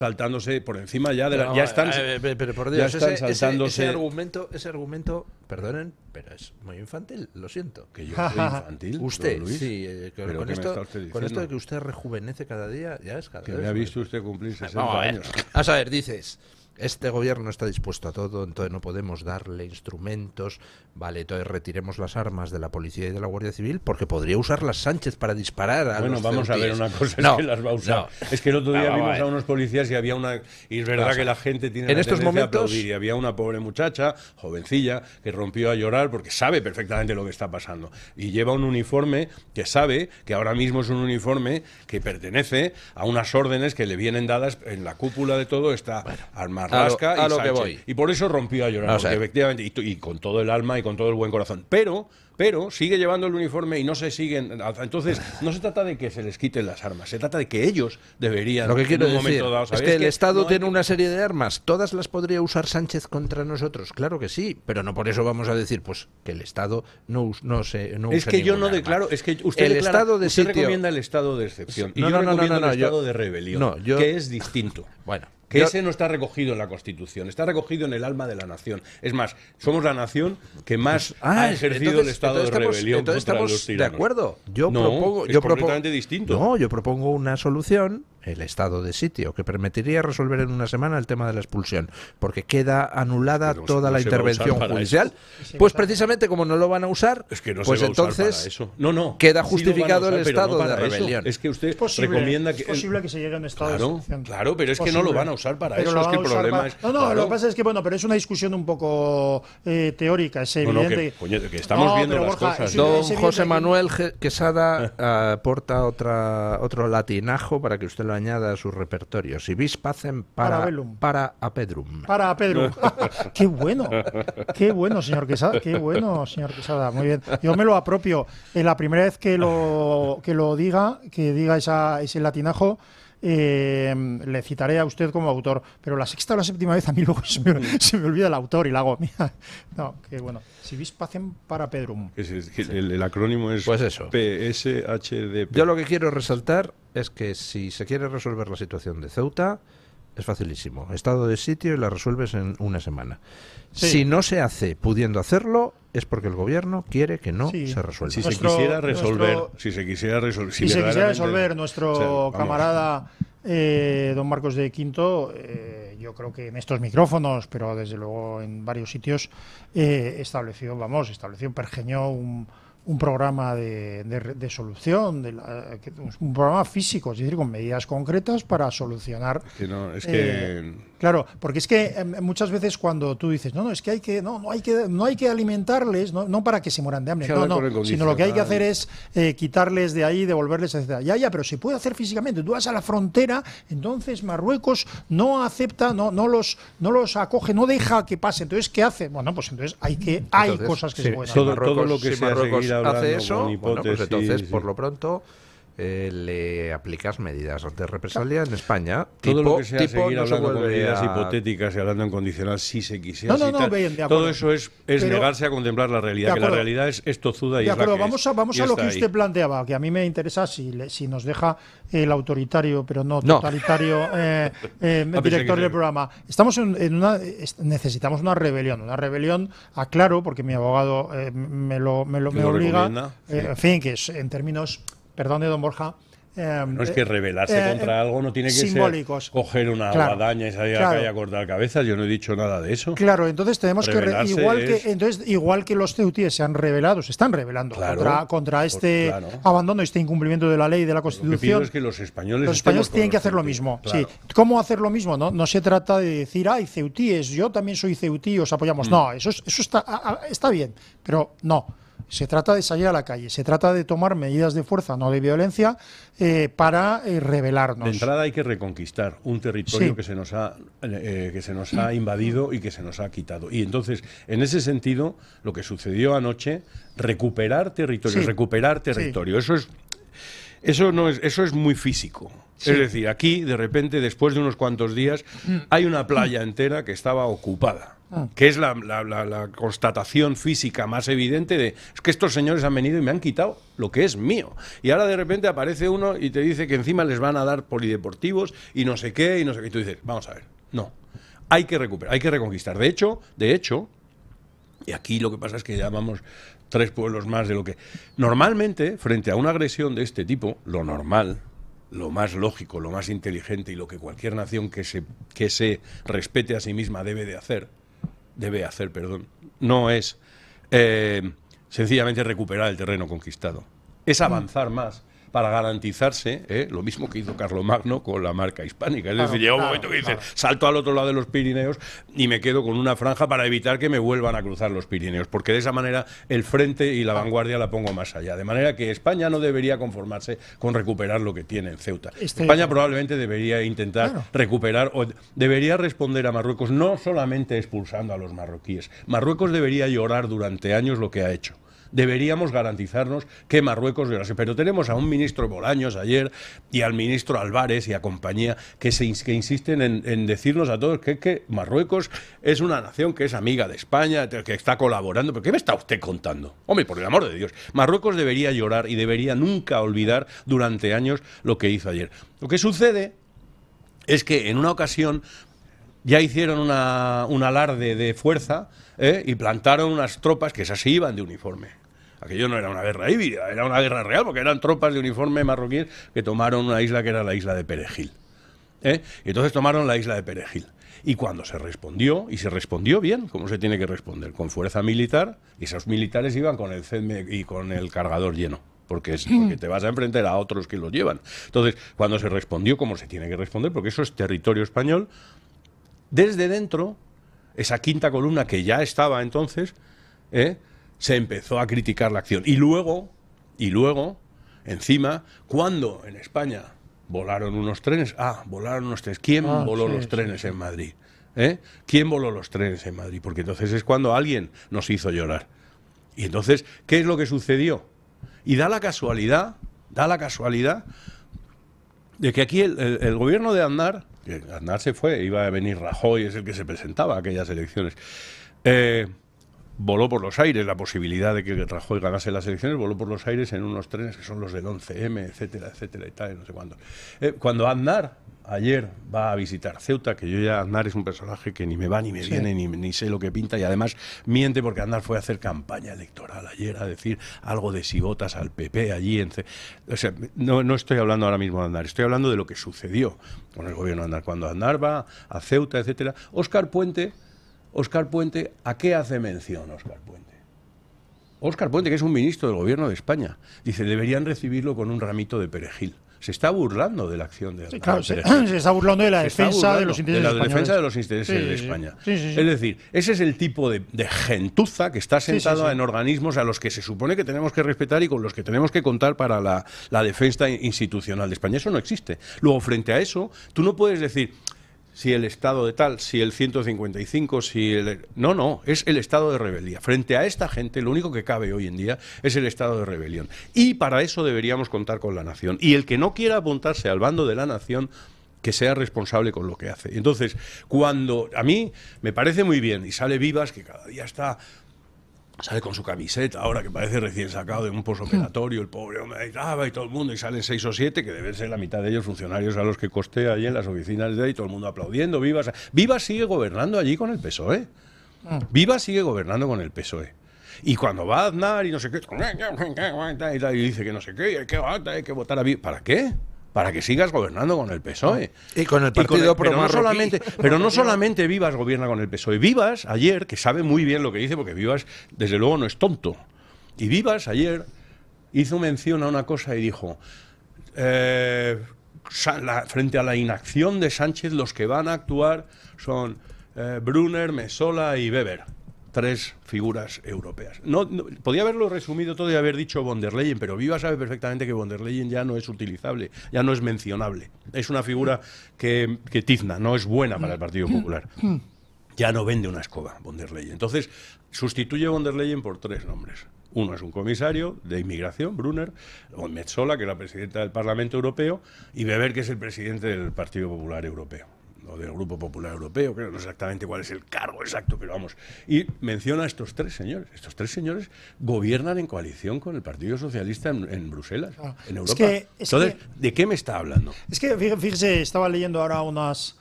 saltándose por encima ya de la... Ya están, pero por Dios, ya están saltándose... ese argumento, perdonen, pero es muy infantil, lo siento. Que yo soy infantil. Usted, Luis, sí, con esto de que usted rejuvenece cada día, ya es cada que vez. me ha visto usted cumplir 60 años. A saber, dices, este gobierno está dispuesto a todo, entonces no podemos darle instrumentos, vale, entonces retiremos las armas de la policía y de la Guardia Civil porque podría usarlas Sánchez para disparar a los vamos a ver una cosa, es que las va a usar. Es que el otro día vimos a unos policías y había una... Y es verdad que la gente tiene en la estos tendencia momentos a aplaudir, y había una pobre muchacha, jovencilla, que rompió a llorar porque sabe perfectamente lo que está pasando. Y lleva un uniforme que sabe que ahora mismo es un uniforme que pertenece a unas órdenes que le vienen dadas en la cúpula de todo, está Marlaska y Sánchez. Y por eso rompió a llorar, porque efectivamente, y con todo el alma y con todo el buen corazón. Pero sigue llevando el uniforme y no se siguen. Entonces, no se trata de que se les quiten las armas, se trata de que ellos deberían. Lo que quiero en un decir momento dado, es que el Estado tiene una serie de armas, ¿todas las podría usar Sánchez contra nosotros? Claro que sí, pero no por eso vamos a decir pues que el Estado no use es que yo no arma. declaro, es que usted el declara, estado de usted sitio recomienda el estado de excepción y yo recomiendo el estado de rebelión, que es distinto. Bueno. Ese no está recogido en la Constitución, está recogido en el alma de la nación. Es más, somos la nación que más ha ejercido el estado de rebelión contra los tiranos. De acuerdo. Yo completamente distinto. No, yo propongo una solución, el estado de sitio, que permitiría resolver en una semana el tema de la expulsión, porque queda anulada toda la intervención judicial. Pues precisamente como no lo van a usar, pues entonces queda justificado el estado de rebelión. Es que usted recomienda que... Es posible que se llegue a un estado de excepción. Claro, pero es que no lo van a usar para eso, es que el problema es... No, lo que pasa es que, pero es una discusión un poco teórica, es evidente. Que estamos viendo las cosas. Don José Manuel Quesada aporta otro latinajo para que usted lo añada a su repertorio. Si vis pacem para apedrum. Para apedrum. Qué bueno, señor Quesada, muy bien. Yo me lo apropio. La primera vez que lo diga, ese latinajo, le citaré a usted como autor, pero la sexta o la séptima vez a mí luego se me olvida el autor y la hago mía. No, qué bueno. Si vis pacem para pedrum. El acrónimo es pues eso. PSHDP. Yo lo que quiero resaltar es que si se quiere resolver la situación de Ceuta, es facilísimo. Estado de sitio y la resuelves en una semana. Sí. Si no se hace pudiendo hacerlo, es porque el gobierno quiere que no se resuelva. Si se quisiera resolver, nuestro camarada don Marcos de Quinto, yo creo que en estos micrófonos, pero desde luego en varios sitios, estableció, pergeñó un programa de solución, un programa físico, es decir, con medidas concretas para solucionar. Claro, porque es que muchas veces cuando tú dices no es que no hay que alimentarles, no para que se mueran de hambre, sino lo que hay que hacer es quitarles de ahí, devolverles, etcétera. Ya, pero se puede hacer físicamente. Tú vas a la frontera, entonces Marruecos no acepta, no los acoge, no deja que pase. Entonces, ¿qué hace? Bueno, pues entonces hay cosas que se pueden hacer. Todo lo que sea seguir hablando hace eso, con hipótesis, pues entonces por lo pronto le aplicas medidas de represalia en España. Todo lo que sea seguir hablando con medidas hipotéticas y hablando en condicional, si se quisiera todo eso es negarse a contemplar la realidad, que la realidad es tozuda y es la que vamos a lo que usted planteaba, que a mí me interesa si nos deja el autoritario, pero no totalitario director del programa. Estamos necesitamos una rebelión, aclaro, porque mi abogado me obliga, en fin, que es en términos... Perdone, don Borja. No es que rebelarse contra algo no tiene que simbólicos. Ser coger una guadaña y salir a la calle a cortar cabezas. Yo no he dicho nada de eso. Claro, entonces tenemos igual que los ceutíes se están rebelando contra este abandono, este incumplimiento de la ley y de la Constitución. Lo que pido es que los españoles tienen que hacer lo mismo. Claro. Sí. ¿Cómo hacer lo mismo? No se trata de decir, ceutíes, yo también soy ceutí, os apoyamos. No, eso está bien, pero no. Se trata de salir a la calle, se trata de tomar medidas de fuerza, no de violencia, para rebelarnos. De entrada hay que reconquistar un territorio que se nos ha invadido y que se nos ha quitado. Y entonces, en ese sentido, lo que sucedió anoche, recuperar territorio. Eso es... Eso es muy físico. Sí. Es decir, aquí, de repente, después de unos cuantos días, hay una playa entera que estaba ocupada. Que es la constatación física más evidente de es que estos señores han venido y me han quitado lo que es mío. Y ahora de repente aparece uno y te dice que encima les van a dar polideportivos y no sé qué, y no sé qué. Y tú dices, vamos a ver, no. Hay que recuperar, hay que reconquistar. De hecho, y aquí lo que pasa es que llamamos 3 pueblos más de lo que... Normalmente, frente a una agresión de este tipo, lo normal, lo más lógico, lo más inteligente y lo que cualquier nación que se respete a sí misma debe hacer, no es sencillamente recuperar el terreno conquistado. Es avanzar más para garantizarse, lo mismo que hizo Carlomagno con la marca hispánica. Es decir, llega un momento que dice, salto al otro lado de los Pirineos y me quedo con una franja para evitar que me vuelvan a cruzar los Pirineos, porque de esa manera el frente y la vanguardia la pongo más allá. De manera que España no debería conformarse con recuperar lo que tiene en Ceuta. España probablemente debería intentar recuperar, o debería responder a Marruecos no solamente expulsando a los marroquíes. Marruecos debería llorar durante años lo que ha hecho. Deberíamos garantizarnos que Marruecos llorase. Pero tenemos a un ministro Bolaños ayer y al ministro Álvarez y a compañía que insisten en decirnos a todos que Marruecos es una nación que es amiga de España, que está colaborando. ¿Pero qué me está usted contando? Hombre, por el amor de Dios. Marruecos debería llorar y debería nunca olvidar durante años lo que hizo ayer. Lo que sucede es que en una ocasión ya hicieron un alarde de fuerza y plantaron unas tropas que esas sí iban de uniforme. Aquello no era una guerra híbrida, era una guerra real, porque eran tropas de uniforme marroquíes que tomaron una isla que era la isla de Perejil. Y entonces tomaron la isla de Perejil. Y cuando se respondió, y se respondió bien, como se tiene que responder, con fuerza militar, y esos militares iban con el CEDME y con el cargador lleno. Porque te vas a enfrentar a otros que los llevan. Entonces, cuando se respondió como se tiene que responder, porque eso es territorio español, desde dentro, esa quinta columna que ya estaba entonces, se empezó a criticar la acción. Y luego, encima, cuando en España volaron unos trenes, ¿quién voló los trenes en Madrid? ¿Quién voló los trenes en Madrid? Porque entonces es cuando alguien nos hizo llorar. Y entonces, ¿qué es lo que sucedió? Y da la casualidad de que aquí el gobierno de Aznar, que Aznar se fue, iba a venir Rajoy, es el que se presentaba a aquellas elecciones, voló por los aires la posibilidad de que Rajoy ganase las elecciones, voló por los aires en unos trenes que son los del 11M, etcétera, y tal, y no sé cuándo. Cuando Aznar ayer va a visitar Ceuta, que Aznar es un personaje que ni me va ni me viene, ni sé lo que pinta, y además miente porque Aznar fue a hacer campaña electoral ayer, a decir algo de si votas al PP allí. O sea, no estoy hablando ahora mismo de Aznar, estoy hablando de lo que sucedió con el gobierno de Aznar. Cuando Aznar va a Ceuta, etcétera, Óscar Puente, ¿a qué hace mención Óscar Puente? Óscar Puente, que es un ministro del gobierno de España, dice, deberían recibirlo con un ramito de perejil. Se está burlando de la acción de Aznar. Sí, claro, se está burlando de la defensa de los intereses españoles. Defensa de los intereses de España. Sí. Es decir, ese es el tipo de gentuza que está sentada en organismos a los que se supone que tenemos que respetar y con los que tenemos que contar para la defensa institucional de España. Eso no existe. Luego, frente a eso, tú no puedes decir si el estado de tal, si el 155, si el... No, es el estado de rebeldía. Frente a esta gente, lo único que cabe hoy en día es el estado de rebelión. Y para eso deberíamos contar con la nación. Y el que no quiera apuntarse al bando de la nación, que sea responsable con lo que hace. Entonces, cuando a mí me parece muy bien, y sale Vivas, que cada día sale con su camiseta ahora, que parece recién sacado de un posoperatorio, el pobre hombre ahí y todo el mundo, y salen 6 o 7, que deben ser la mitad de ellos funcionarios a los que costea allí en las oficinas de ahí, todo el mundo aplaudiendo. Vivas sigue gobernando allí con el PSOE. Vivas sigue gobernando con el PSOE. Y cuando va a Aznar y no sé qué, y dice que no sé qué, hay que votar a Vivas. ¿Para qué? Para que sigas gobernando con el PSOE. Y con el partido pero no solamente Vivas gobierna con el PSOE. Vivas ayer, que sabe muy bien lo que dice, porque Vivas desde luego no es tonto, y Vivas ayer hizo mención a una cosa y dijo, frente a la inacción de Sánchez, los que van a actuar son Brunner, Messola y Weber. 3 figuras europeas. Podía haberlo resumido todo y haber dicho von der Leyen, pero Vivas sabe perfectamente que von der Leyen ya no es utilizable, ya no es mencionable. Es una figura que tizna, no es buena para el Partido Popular. Ya no vende una escoba, von der Leyen. Entonces, sustituye von der Leyen por 3 nombres. Uno es un comisario de inmigración, Brunner, o Metsola, que es la presidenta del Parlamento Europeo, y Weber, que es el presidente del Partido Popular Europeo, o del Grupo Popular Europeo, que no sé exactamente cuál es el cargo exacto, pero vamos. Y menciona a estos tres señores. Estos tres señores gobiernan en coalición con el Partido Socialista en Bruselas, en Europa. Entonces, ¿de qué me está hablando? Es que, fíjese, estaba leyendo ahora unas